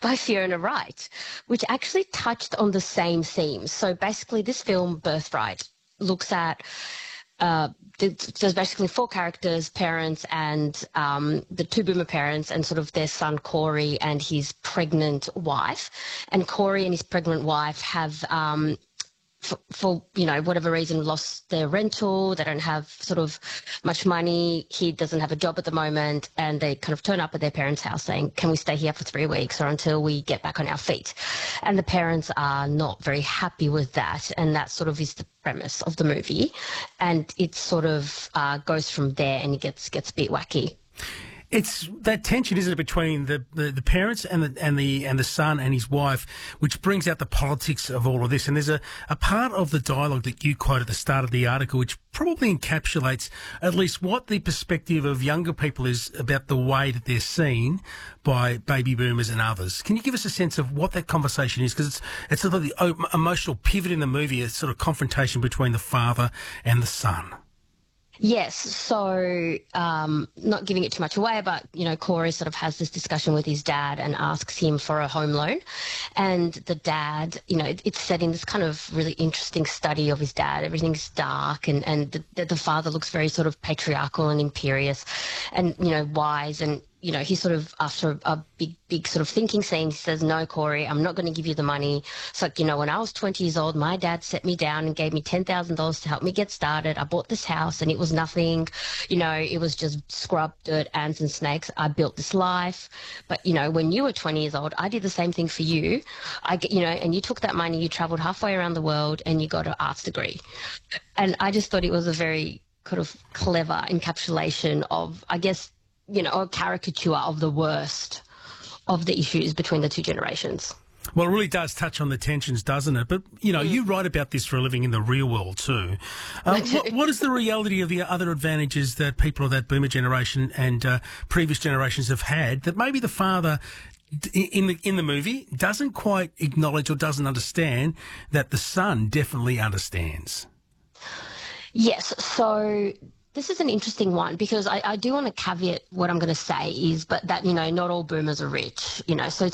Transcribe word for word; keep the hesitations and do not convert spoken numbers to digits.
by Fiona Wright, which actually touched on the same themes. So basically, this film, Birthright, looks at uh, there's basically four characters, parents and um, the two boomer parents and sort of their son Corey and his pregnant wife. And Corey and his pregnant wife have um, For, for, you know, whatever reason, lost their rental. They don't have sort of much money. He doesn't have a job at the moment. And they kind of turn up at their parents' house saying, can we stay here for three weeks or until we get back on our feet? And the parents are not very happy with that. And that sort of is the premise of the movie. And it sort of uh, goes from there and it gets, gets a bit wacky. It's that tension, isn't it, between the, the, the parents and the and the and the son and his wife, which brings out the politics of all of this. And there's a, a part of the dialogue that you quote at the start of the article, which probably encapsulates at least what the perspective of younger people is about the way that they're seen by baby boomers and others. Can you give us a sense of what that conversation is? Because it's it's sort of the emotional pivot in the movie, a sort of confrontation between the father and the son. Yes, so um, not giving it too much away, but, you know, Corey sort of has this discussion with his dad and asks him for a home loan. And the dad, you know, it's set in this kind of really interesting study of his dad. Everything's dark and, and the, the father looks very sort of patriarchal and imperious and, you know, wise. And, you know, he sort of, after a big, big sort of thinking scene, he says, no, Corey, I'm not going to give you the money. It's like, you know, when I was twenty years old, my dad set me down and gave me ten thousand dollars to help me get started. I bought this house and it was nothing, you know, it was just scrub, dirt, ants and snakes. I built this life. But, you know, when you were twenty years old, I did the same thing for you. I, you know, and you took that money, you traveled halfway around the world and you got an arts degree. And I just thought it was a very kind of clever encapsulation of, I guess, you know, a caricature of the worst of the issues between the two generations. Well, it really does touch on the tensions, doesn't it? But, you know, mm. you write about this for a living in the real world too. Um, what, what is the reality of the other advantages that people of that boomer generation and uh, previous generations have had that maybe the father in the in the movie doesn't quite acknowledge or doesn't understand that the son definitely understands? Yes, so this is an interesting one because I, I do want to caveat what I'm going to say is, but that, you know, not all boomers are rich, you know, so